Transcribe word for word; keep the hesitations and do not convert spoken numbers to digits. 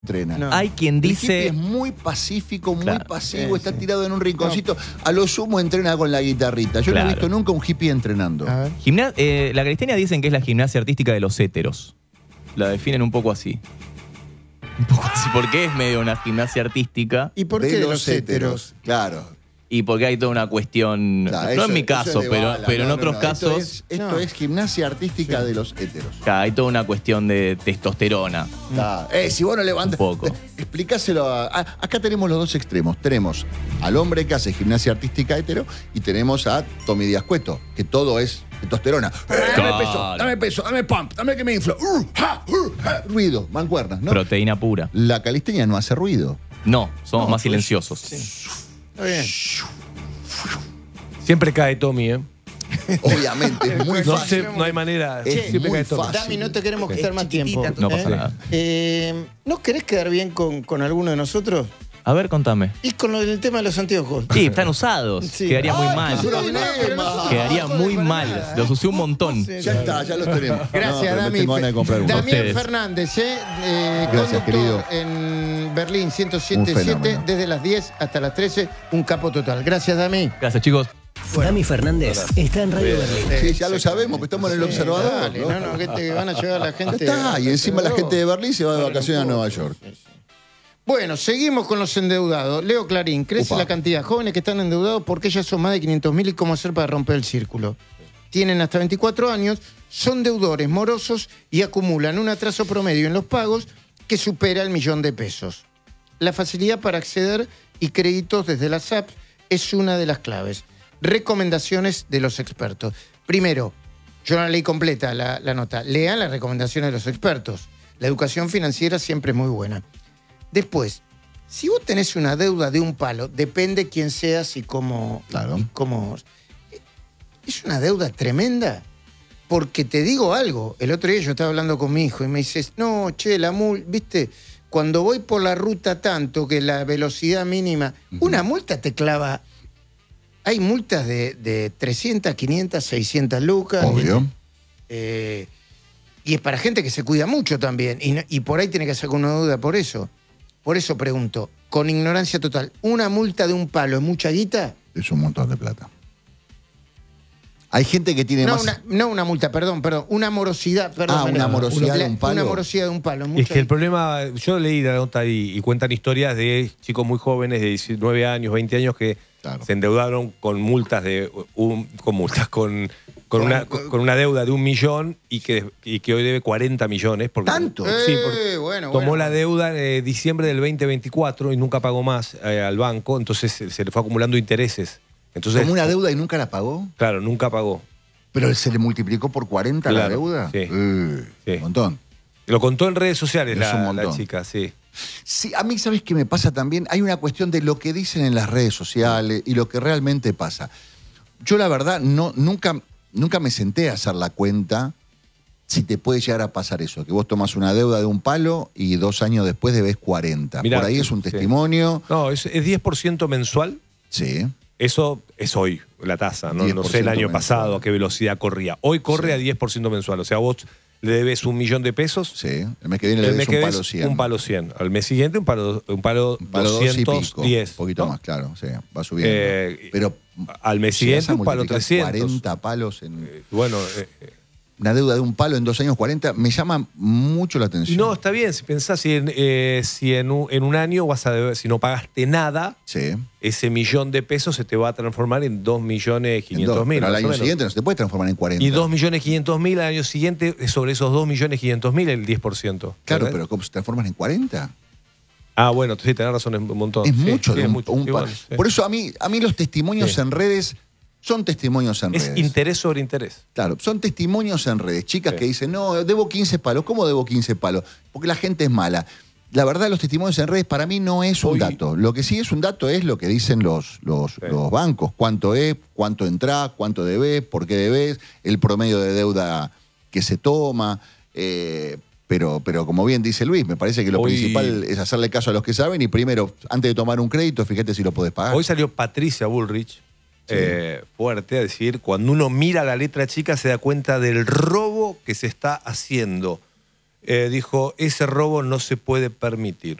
entrena. No. Hay quien dice... El hippie es muy pacífico, muy Claro. pasivo, Sí, está sí. tirado en un rinconcito. A lo sumo entrena con la guitarrita. Yo Claro. no he visto nunca un hippie entrenando. A ver. Gimna- eh, la calistenia dicen que es la gimnasia artística de los héteros. La definen un poco así. Un poco así, porque es medio una gimnasia artística ¿Y por qué de los héteros? Claro. y porque hay toda una cuestión... Claro, no eso- en mi eso caso, es de pero, bala. pero en No, no, otros no. casos... Esto es, esto No. es gimnasia artística Sí. de los héteros. Acá hay toda una cuestión de testosterona. Está. Eh, si vos no levantas. Un poco. eh, Explícaselo a, a- Acá tenemos los dos extremos. Tenemos al hombre que hace gimnasia artística hetero y tenemos a Tommy Díaz Cueto, que todo es testosterona. Eh, dame Claro. peso, dame peso, dame pump, dame que me inflo. Uh, ja, uh, ja. Ruido, mancuernas, ¿no? Proteína pura. La calistenia no hace ruido. No, somos No, más pues- silenciosos. Está bien. Siempre cae Tommy, ¿eh? Obviamente, es muy No, fácil. sé, no hay manera. Es Siempre muy cae Tommy. fácil. Dami, no te queremos Ok. quitar más tiempo. No pasa ¿eh? nada. Eh, ¿No querés quedar bien con, con alguno de nosotros? A ver, contame. Y con lo del tema de los anteojos. Sí, están usados. Sí. Quedaría muy Ay, mal. qué problema. Quedaría No, muy para mal. nada, ¿eh? Los usé un montón. Sí. Ya está, ya los tenemos. No, Gracias, pero me Dami. tengo ganas de comprar uno. Damián Ustedes. Fernández, ¿eh? Eh, Gracias, conductor querido. en Berlín ciento Un siete punto siete, fenómeno. desde las diez hasta las trece, un capo total. Gracias, Dami. Gracias, chicos. Dami Fernández está en Radio Berlín. Sí, ya lo sabemos, pero estamos en el observador. Dale, no, no, que te van a llevar la Ya gente. está, y encima la gente de Berlín se va de Bueno, vacaciones a un Nueva poco. York. Bueno, seguimos con los endeudados. Leo Clarín, crece Upa. la cantidad de jóvenes que están endeudados porque ya son más de quinientos mil y cómo hacer para romper el círculo. Tienen hasta veinticuatro años, son deudores morosos y acumulan un atraso promedio en los pagos que supera el millón de pesos. La facilidad para acceder y créditos desde las apps es una de las claves. Recomendaciones de los expertos. Primero, yo no la leí completa la, la nota. Lean las recomendaciones de los expertos. La educación financiera siempre es muy buena. Después, si vos tenés una deuda de un palo, depende quién seas y cómo... Claro. y cómo- es una deuda tremenda. Porque te digo algo, el otro día yo estaba hablando con mi hijo y me dices, no, che, la multa, viste, cuando voy por la ruta tanto que la velocidad mínima, una multa te clava... Hay multas de, de trescientas, quinientas, seiscientas lucas. Obvio. Eh, y es para gente que se cuida mucho también. Y, no- y por ahí tiene que sacar una duda por eso. Por eso pregunto, con ignorancia total, ¿una multa de un palo es mucha guita? Es un montón de plata. Hay gente que tiene No más. una, no una multa, perdón, perdón. Una morosidad, perdón. Ah, una María. morosidad de un palo. Una morosidad de un palo. Es mucha que el guita. problema, yo leí la nota y, y cuentan historias de chicos muy jóvenes de diecinueve años, veinte años que Claro. se endeudaron con multas de un, con multas con, con, una, con una deuda de un millón y que, y que hoy debe cuarenta millones. Porque, ¿Tanto? Sí, Eh, porque bueno, tomó bueno. la deuda en diciembre del veinte veinticuatro y nunca pagó más eh, al banco, entonces se, se le fue acumulando intereses. Entonces, Tomó una deuda y nunca la pagó. claro, nunca pagó. Pero se le multiplicó por cuarenta la Claro, deuda. sí. Eh, Sí. Un montón. Lo contó en redes sociales Es la, un montón. la chica, sí. Sí, a mí, ¿sabes qué me pasa también? Hay una cuestión de lo que dicen en las redes sociales y lo que realmente pasa. Yo, la verdad, no, nunca, nunca me senté a hacer la cuenta si te puede llegar a pasar eso, que vos tomas una deuda de un palo y dos años después debes cuarenta. Mirá, Por ahí es un sí. testimonio. No, es, es diez por ciento mensual. Sí. Eso es hoy, la tasa. No, no sé el año mensual. pasado a qué velocidad corría. Hoy corre Sí. a diez por ciento mensual. O sea, vos le debes un millón de pesos. Sí. El mes que viene le El mes debes que un ves, palo cien. un palo cien. Al mes siguiente, un palo, un palo, Un palo dos y doscientos pico. diez. Un poquito ¿no? más, claro. Sí, va subiendo. Eh, Pero al mes llegas siguiente, a un palo multiplicar trescientos. cuarenta palos en... Eh, Bueno, eh, eh, Una deuda de un palo en dos años cuarenta me llama mucho la atención. no, está bien. Si pensás, si en, eh, si en, un, en un año vas a deber, si no pagaste nada, Sí. ese millón de pesos se te va a transformar en dos millones En quinientos dos, mil. pero al más o año menos. siguiente no se te puede transformar en cuarenta. Y dos millones quinientos mil al año siguiente, sobre esos dos millones quinientos mil, el diez por ciento. Claro, ¿Entendés? pero ¿cómo se transforman en cuarenta? Ah, bueno, sí, tenés razón, es un montón. Es Sí, mucho sí, de es un, mucho. un Y palo. bueno, sí. Por eso a mí, a mí los testimonios Sí. en redes son testimonios en Es redes. interés sobre interés. Claro, son testimonios en redes. Chicas Sí. que dicen, no, debo quince palos. ¿Cómo debo quince palos? Porque la gente es mala. La verdad, los testimonios en redes para mí no es un Hoy- dato. Lo que sí es un dato es lo que dicen los, los, Sí. los bancos. Cuánto es, cuánto entrás, cuánto debes, por qué debes, el promedio de deuda que se toma. eh, pero, pero como bien dice Luis, me parece que lo Hoy- principal es hacerle caso a los que saben y primero, antes de tomar un crédito, fíjate si lo podés pagar. Hoy salió Patricia Bullrich, Sí. eh, fuerte, a decir, cuando uno mira la letra chica se da cuenta del robo que se está haciendo eh, dijo, ese robo no se puede permitir.